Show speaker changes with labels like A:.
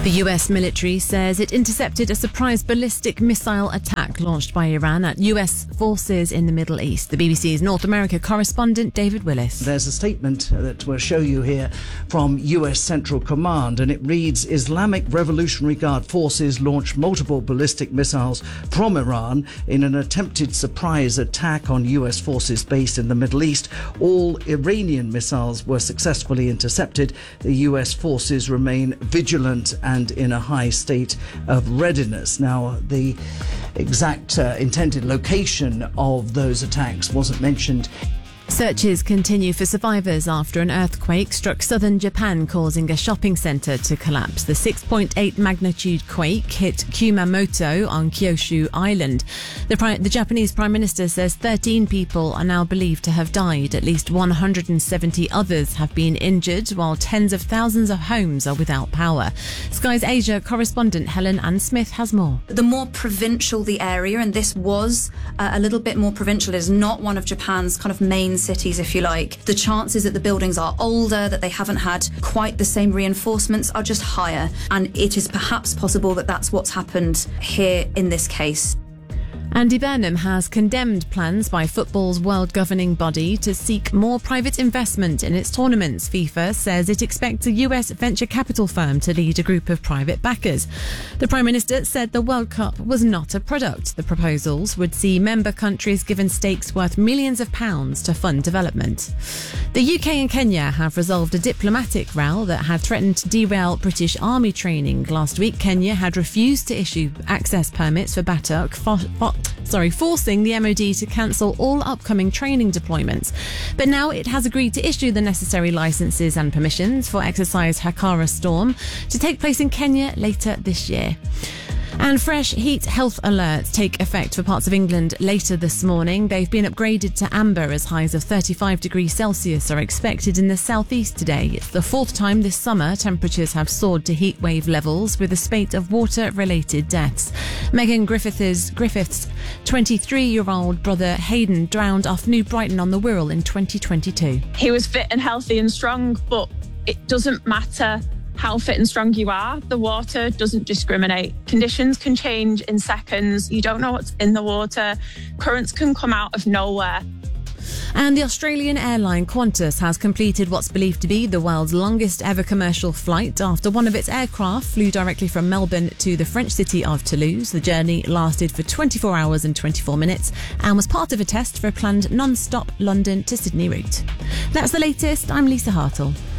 A: The US military says it intercepted a surprise ballistic missile attack launched by Iran at US forces in the Middle East. The BBC's North America correspondent David Willis.
B: There's a statement that we'll show you here from US Central Command, and it reads, Islamic Revolutionary Guard forces launched multiple ballistic missiles from Iran in an attempted surprise attack on US forces based in the Middle East. All Iranian missiles were successfully intercepted. The US forces remain vigilant and in a high state of readiness. Now, the exact intended location of those attacks wasn't mentioned.
A: Searches continue for survivors after an earthquake struck southern Japan, causing a shopping centre to collapse. The 6.8 magnitude quake hit Kumamoto on Kyushu Island. The Japanese Prime Minister says 13 people are now believed to have died. At least 170 others have been injured, while tens of thousands of homes are without power. Sky's Asia correspondent Helen Ann Smith has more.
C: The more provincial the area, and this was a little bit more provincial, is not one of Japan's kind of main cities, if you like. The chances that the buildings are older, that they haven't had quite the same reinforcements, are just higher. And it is perhaps possible that that's what's happened here in this case.
A: Andy Burnham has condemned plans by football's world governing body to seek more private investment in its tournaments. FIFA says it expects a US venture capital firm to lead a group of private backers. The Prime Minister said the World Cup was not a product. The proposals would see member countries given stakes worth millions of pounds to fund development. The UK and Kenya have resolved a diplomatic row that had threatened to derail British Army training. Last week, Kenya had refused to issue access permits for Batak, forcing the MOD to cancel all upcoming training deployments. But now it has agreed to issue the necessary licences and permissions for exercise Hakara Storm to take place in Kenya later this year. And fresh heat health alerts take effect for parts of England later this morning. They've been upgraded to amber as highs of 35 degrees Celsius are expected in the southeast today. It's the fourth time this summer temperatures have soared to heat wave levels, with a spate of water-related deaths. Megan Griffiths' 23-year-old brother Hayden drowned off New Brighton on the Wirral in 2022.
D: He was fit and healthy and strong, but it doesn't matter how fit and strong you are. The water doesn't discriminate. Conditions can change in seconds. You don't know what's in the water. Currents can come out of nowhere.
A: And the Australian airline Qantas has completed what's believed to be the world's longest ever commercial flight after one of its aircraft flew directly from Melbourne to the French city of Toulouse. The journey lasted for 24 hours and 24 minutes and was part of a test for a planned non-stop London to Sydney route. That's the latest. I'm Lisa Hartle.